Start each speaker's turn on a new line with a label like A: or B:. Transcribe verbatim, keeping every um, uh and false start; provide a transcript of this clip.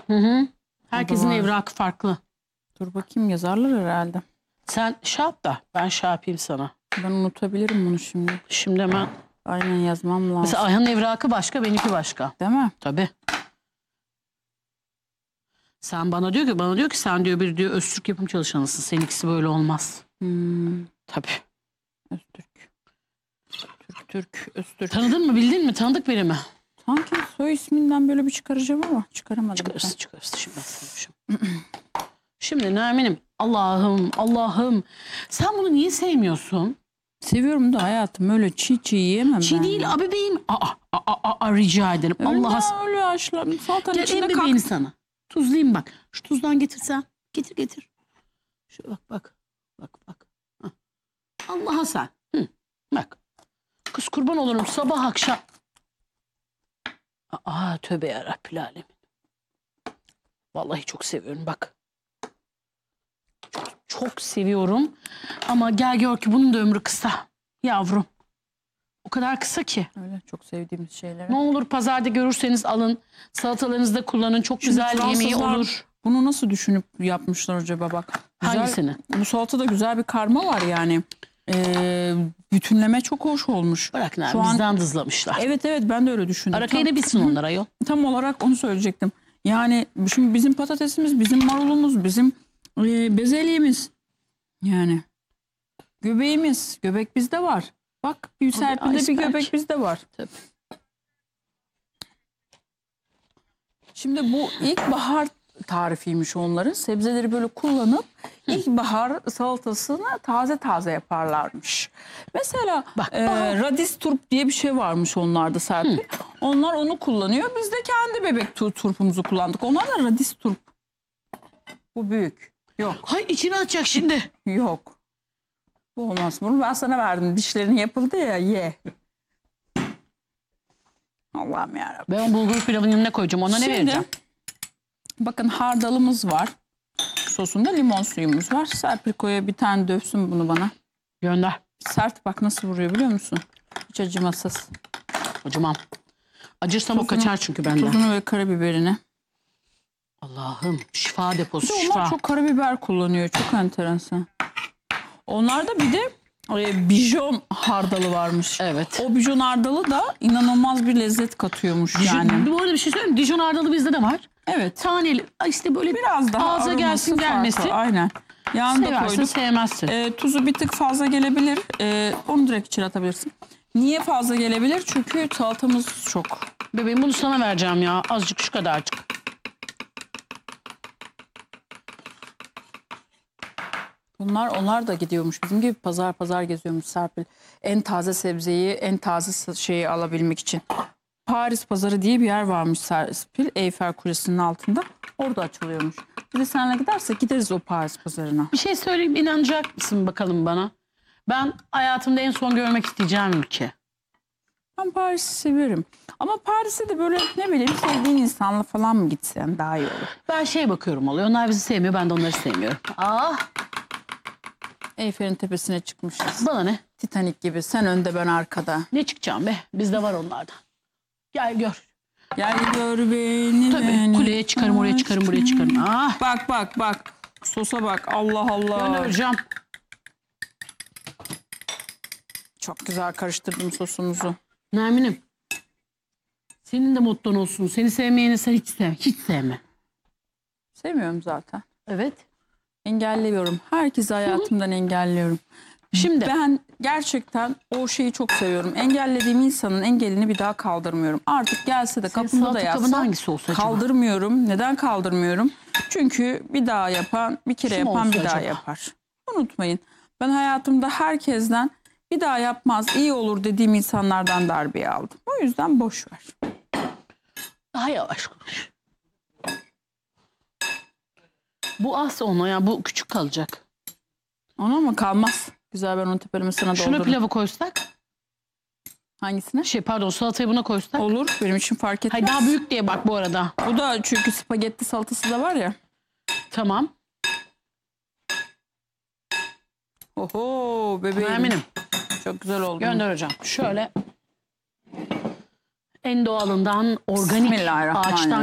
A: Hı hı. Herkesin evrakı farklı.
B: Dur bakayım, yazarlar herhalde.
A: Sen şey yap da ben şey yapayım sana.
B: Ben unutabilirim bunu şimdi.
A: Şimdi hemen.
B: Aynen, yazmam lazım.
A: Mesela Ayhan'ın evrakı başka, benimki başka.
B: Değil mi?
A: Tabii. Sen bana diyor ki, bana diyor ki sen diyor bir diyor Öztürk yapım çalışanısın. Seninkisi böyle olmaz.
B: Hmm.
A: Tabii.
B: Öztürk. Türk, Türk, Öztürk.
A: Tanıdın mı, bildin mi? Tanıdık biri mi?
B: Sanki soy isminden böyle bir çıkaracağım ama çıkaramadım.
A: Çıkarırsın, çıkarırsın. Şimdi ben sanmışım. Şimdi Nermin'im, Allah'ım, Allah'ım. Sen bunu niye sevmiyorsun?
B: Seviyorum da hayatım, öyle çiğ çiğ yiyemem
A: Çiğ
B: ben.
A: değil, abi bebeğim. Aa, aa, aa, aa, rica ederim. Allah'a.
B: Öyle haşlanmış. Saltanın
A: Gel
B: içinde
A: en
B: kalk.
A: bebeğini sana. Tuzlayayım bak. Şu tuzdan getirsen. Getir getir. Şu bak bak. Bak bak. Hah. Allah'a sen. Hı. Bak. Kız kurban olurum sabah akşam. Aa tövbe yarabbim alemin. Vallahi çok seviyorum bak. Çok, çok seviyorum. Ama gel gör ki bunun da ömrü kısa. Yavrum. O kadar kısa ki.
B: Öyle çok sevdiğimiz şeyler.
A: Ne olur pazarda görürseniz alın. Salatalarınızda kullanın. Çok
B: Şimdi
A: güzel yemeği
B: Fransızlar
A: olur.
B: Bunu nasıl düşünüp yapmışlar acaba bak. Güzel,
A: Hangisini?
B: bu salatada güzel bir karma var yani. Ee, bütünleme çok hoş olmuş.
A: Bırak ne?
B: Şu an-
A: Bizden dızlamışlar.
B: Evet evet, ben de öyle düşündüm.
A: Araka yine bitsin onlar ayol.
B: Tam olarak onu söyleyecektim. Yani şimdi bizim patatesimiz, bizim marulumuz, bizim e, bezelyemiz. Yani göbeğimiz, göbek bizde var. Bak bir Serpil'de bir
A: iceberg.
B: göbek bizde var.
A: Tabii.
B: Şimdi bu ilkbahar tarifiymiş onların. Sebzeleri böyle kullanıp ilkbahar salatasını taze taze yaparlarmış. Mesela
A: Bak,
B: e, radis turp diye bir şey varmış onlarda Serpil. Onlar onu kullanıyor. Biz de kendi bebek tu- turpumuzu kullandık. Onlar da radis turp. Bu büyük. Yok.
A: Hay içine atacak şimdi.
B: Yok. Bu olmaz. Bunu ben sana verdim. Dişlerin yapıldı ya, ye. Allah'ım yarabbim.
A: Ben bulgur pilavının yanına koyacağım. Ona ne
B: Şimdi,
A: vereceğim?
B: bakın hardalımız var. Sosunda limon suyumuz var. Serpil koya bir tane dövsün bunu bana.
A: Gönder.
B: Sert bak nasıl vuruyor biliyor musun? Hiç acımasız.
A: Acımam. Acırsam o
B: Tuzunu-
A: kaçar çünkü benden.
B: Tuzunu ve karabiberini.
A: Allah'ım şifa deposu
B: Bir de
A: şifa.
B: onlar çok karabiber kullanıyor. Çok enteresan. Onlarda bir de e, bijon hardalı varmış.
A: Evet.
B: O bijon hardalı da inanılmaz bir lezzet katıyormuş
A: Dijon,
B: yani.
A: Bu arada bir şey söyleyeyim mi? Dijon hardalı bizde de var.
B: Evet.
A: Taneli işte böyle
B: Biraz daha
A: ağza
B: aroması
A: gelsin
B: farklı.
A: gelmesin.
B: Aynen. Yağını da
A: Seversin
B: koyduk.
A: sevmezsin.
B: E, tuzu bir tık fazla gelebilir. E, onu direkt içine atabilirsin. Niye fazla gelebilir? Çünkü salatamız çok.
A: Bebeğim bunu sana vereceğim ya. Azıcık şu kadarcık.
B: Bunlar onlar da gidiyormuş. Bizim gibi pazar pazar geziyormuş Serpil. En taze sebzeyi, en taze şeyi alabilmek için. Paris Pazarı diye bir yer varmış Serpil. Eyfel Kulesi'nin altında. Orada açılıyormuş. Bir de seninle gidersek gideriz o Paris Pazarı'na.
A: Bir şey söyleyeyim, inanacak mısın bakalım bana? Ben hayatımda en son görmek isteyeceğim ülke.
B: Ben Paris'i severim. Ama Paris'e de böyle ne bileyim sevdiğin insanla falan mı gitsen daha iyi olur.
A: Ben şey bakıyorum oluyor. Onlar bizi sevmiyor, ben de onları sevmiyorum. Ah,
B: Eyfel'in tepesine çıkmışız.
A: bana ne?
B: Titanic gibi. Sen önde, ben arkada.
A: Ne çıkacağım be? Bizde var onlardan. Gel gör.
B: Gel gör beni.
A: Tabii
B: beni.
A: kuleye çıkarım, oraya çıkarım, buraya çıkarım. Ah,
B: Bak bak bak. Sosa bak. Allah Allah.
A: göndereceğim.
B: Çok güzel karıştırdım sosumuzu.
A: Nermin'im. Senin de motton olsun. Seni sevmeyeni sen hiç sevme. Hiç sevme.
B: Sevmiyorum zaten.
A: Evet.
B: Engelliyorum. Herkesi hayatımdan engelliyorum.
A: Şimdi
B: Ben gerçekten o şeyi çok seviyorum. Engellediğim insanın engelini bir daha kaldırmıyorum. Artık gelse de
A: senin
B: kapımda da
A: salata kabın
B: yatsa
A: hangisi olsa acaba?
B: kaldırmıyorum. Neden kaldırmıyorum? Çünkü bir daha yapan, bir kere
A: Şu mu
B: yapan
A: olsa
B: bir daha
A: acaba?
B: yapar. Unutmayın. Ben hayatımda herkesten bir daha yapmaz, iyi olur dediğim insanlardan darbeyi aldım. O yüzden boş ver.
A: Daha yavaş konuş. Bu az ona ya. Bu küçük kalacak.
B: Ona mı kalmaz? Güzel, ben onu tepelemesine
A: Şuna
B: doldururum.
A: pilavı koysak.
B: Hangisine?
A: Şey pardon salatayı buna koysak.
B: Olur. Benim için fark etmez.
A: Hayır daha büyük diye bak bu arada.
B: Bu da çünkü spagetti salatası da var ya.
A: Tamam.
B: Oho bebeğim.
A: Nermin'im.
B: Çok güzel oldu.
A: Gönder hocam. Şöyle en doğalından organik
B: Bismillahirrahmanirrahim.
A: ağaçtan